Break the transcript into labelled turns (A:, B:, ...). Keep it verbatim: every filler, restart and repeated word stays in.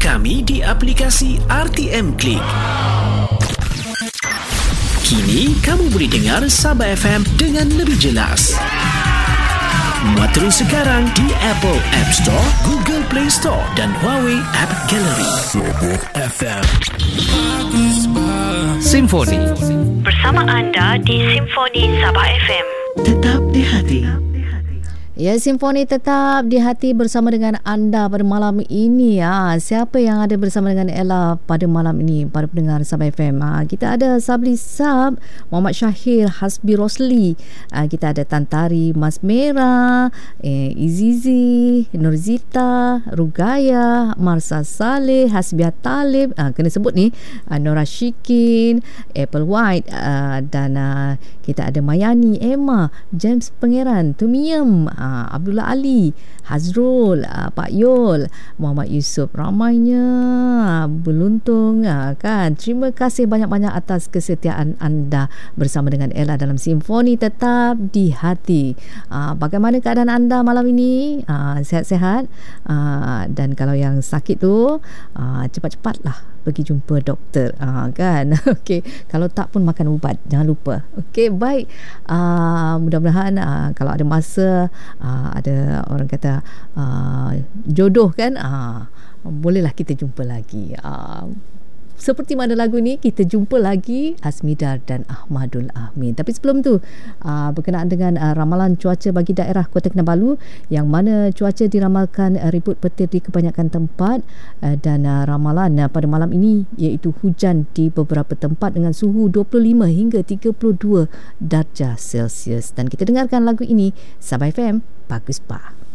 A: kami di aplikasi R T M Click. Kini kamu boleh dengar Sabah F M dengan lebih jelas. Muat terus sekarang di Apple App Store, Google Play Store dan Huawei App Gallery. Sabah F M. Simfoni.
B: Bersama anda di Simfoni Sabah F M.
A: Tetap di hati.
C: Ya, Simfoni tetap di hati bersama dengan anda pada malam ini. Ha, siapa yang ada bersama dengan Ella pada malam ini, para pendengar Sabah F M? Ha, kita ada Sabli Sab, Muhammad Syahir, Hasbi Rosli. Ha, kita ada Tantari Mas Merah, eh, Izizi, Nurzita, Rugaya, Marsa Saleh, Hasbiah Talib. Ha, kena sebut ni. Ha, Nora Shikin, Apple White, ha, dan ha, kita ada Mayani, Emma, James Pangeran, Tumiem, ha, Abdullah Ali, Hazrul, uh, Pak Yol, Muhammad Yusof. Ramainya beruntung uh, kan. Terima kasih banyak-banyak atas kesetiaan anda bersama dengan Ella dalam Simfoni Tetap di Hati. Uh, bagaimana keadaan anda malam ini? Uh, sihat-sihat? Uh, dan kalau yang sakit tu, uh, cepat-cepatlah pergi jumpa doktor, uh, kan. Okey, kalau tak pun makan ubat, jangan lupa. Okey, baik. Uh, mudah-mudahan uh, kalau ada masa, uh, ada orang kata uh, jodoh kan, uh, bolehlah kita jumpa lagi. Uh, Seperti mana lagu ni, kita jumpa lagi Asmidar dan Ahmadul Amin. Tapi sebelum tu, uh, berkenaan dengan uh, ramalan cuaca bagi daerah Kota Kinabalu, yang mana cuaca diramalkan uh, ribut petir di kebanyakan tempat, uh, dan uh, ramalan uh, pada malam ini iaitu hujan di beberapa tempat dengan suhu dua puluh lima hingga tiga puluh dua darjah Celsius. Dan kita dengarkan lagu ini, Sabah F M, Bagus Pa.